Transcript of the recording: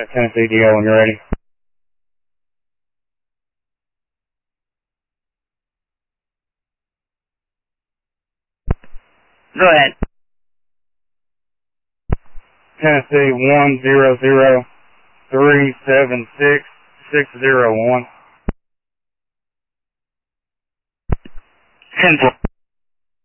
Tennessee DO when you're ready. Go ahead. Tennessee 100376601. 10-4.